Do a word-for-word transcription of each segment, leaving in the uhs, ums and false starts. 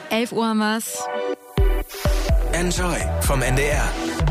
elf Uhr haben wir's. Enjoy vom N D R.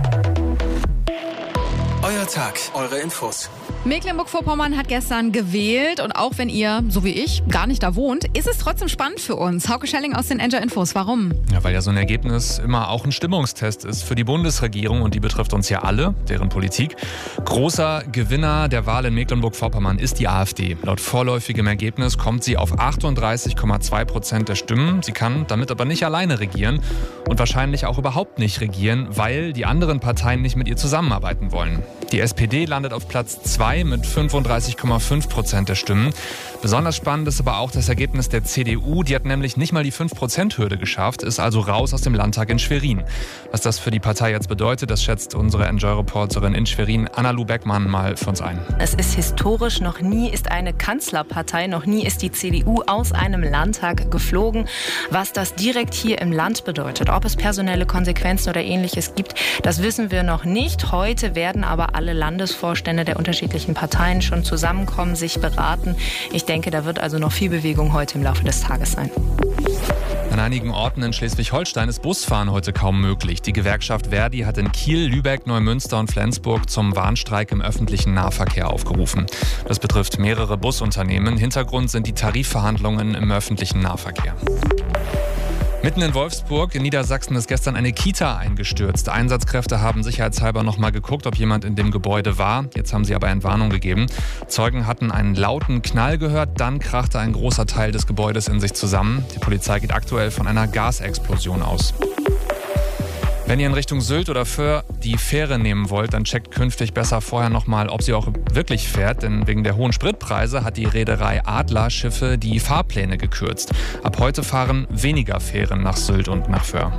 Euer Tag, eure Infos. Mecklenburg-Vorpommern hat gestern gewählt und auch wenn ihr, so wie ich, gar nicht da wohnt, ist es trotzdem spannend für uns. Hauke Schelling aus den Enjoy Infos. Warum? Ja, weil ja so ein Ergebnis immer auch ein Stimmungstest ist für die Bundesregierung und die betrifft uns ja alle, deren Politik. Großer Gewinner der Wahl in Mecklenburg-Vorpommern ist die AfD. Laut vorläufigem Ergebnis kommt sie auf achtunddreißig Komma zwei Prozent der Stimmen. Sie kann damit aber nicht alleine regieren und wahrscheinlich auch überhaupt nicht regieren, weil die anderen Parteien nicht mit ihr zusammenarbeiten wollen. Die S P D landet auf Platz zwei mit fünfunddreißig Komma fünf Prozent der Stimmen. Besonders spannend ist aber auch das Ergebnis der C D U. Die hat nämlich nicht mal die fünf Prozent Hürde geschafft, ist also raus aus dem Landtag in Schwerin. Was das für die Partei jetzt bedeutet, das schätzt unsere Enjoy-Reporterin in Schwerin, Anna-Lu Beckmann, mal für uns ein. Es ist historisch, noch nie ist eine Kanzlerpartei, noch nie ist die C D U aus einem Landtag geflogen. Was das direkt hier im Land bedeutet, ob es personelle Konsequenzen oder Ähnliches gibt, das wissen wir noch nicht. Heute werden aber alle Landesvorstände der unterschiedlichen Parteien schon zusammenkommen, sich beraten. Ich denke, da wird also noch viel Bewegung heute im Laufe des Tages sein. An einigen Orten in Schleswig-Holstein ist Busfahren heute kaum möglich. Die Gewerkschaft Verdi hat in Kiel, Lübeck, Neumünster und Flensburg zum Warnstreik im öffentlichen Nahverkehr aufgerufen. Das betrifft mehrere Busunternehmen. Hintergrund sind die Tarifverhandlungen im öffentlichen Nahverkehr. Mitten in Wolfsburg in Niedersachsen ist gestern eine Kita eingestürzt. Einsatzkräfte haben sicherheitshalber noch mal geguckt, ob jemand in dem Gebäude war. Jetzt haben sie aber Entwarnung gegeben. Zeugen hatten einen lauten Knall gehört, dann krachte ein großer Teil des Gebäudes in sich zusammen. Die Polizei geht aktuell von einer Gasexplosion aus. Wenn ihr in Richtung Sylt oder Föhr die Fähre nehmen wollt, dann checkt künftig besser vorher nochmal, ob sie auch wirklich fährt. Denn wegen der hohen Spritpreise hat die Reederei Adler Schiffe die Fahrpläne gekürzt. Ab heute fahren weniger Fähren nach Sylt und nach Föhr.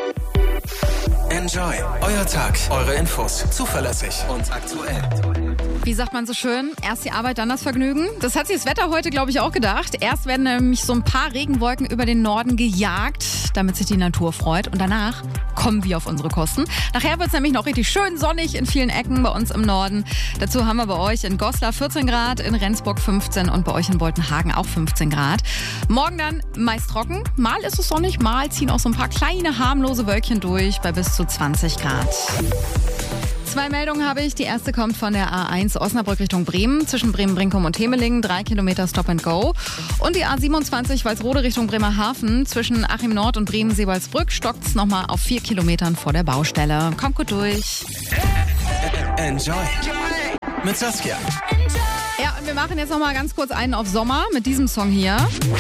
Enjoy, euer Tag, eure Infos, zuverlässig und aktuell. Wie sagt man so schön? Erst die Arbeit, dann das Vergnügen. Das hat sich das Wetter heute, glaube ich, auch gedacht. Erst werden nämlich so ein paar Regenwolken über den Norden gejagt, damit sich die Natur freut. Und danach kommen wir auf unsere Kosten. Nachher wird es nämlich noch richtig schön sonnig in vielen Ecken bei uns im Norden. Dazu haben wir bei euch in Goslar vierzehn Grad, in Rendsburg fünfzehn und bei euch in Boltenhagen auch fünfzehn Grad. Morgen dann meist trocken. Mal ist es sonnig, mal ziehen auch so ein paar kleine harmlose Wölkchen durch bei bis zu zwanzig Grad. Zwei Meldungen habe ich. Die erste kommt von der A eins Osnabrück Richtung Bremen, zwischen Bremen-Brinkum und Hemelingen, drei Kilometer Stop and Go. Und die A siebenundzwanzig Walsrode Richtung Bremerhaven, zwischen Achim Nord und Bremen-Seebalsbrück, stockt es nochmal auf vier Kilometern vor der Baustelle. Kommt gut durch. Enjoy mit Saskia. Ja, und wir machen jetzt nochmal ganz kurz einen auf Sommer mit diesem Song hier.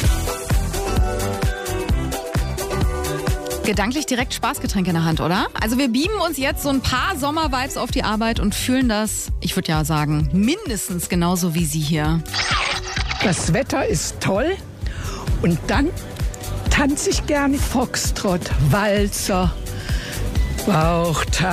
Gedanklich direkt Spaßgetränk in der Hand, oder? Also wir beamen uns jetzt so ein paar Sommer-Vibes auf die Arbeit und fühlen das, ich würde ja sagen, mindestens genauso wie Sie hier. Das Wetter ist toll und dann tanze ich gerne Foxtrot, Walzer, Bauchtanz.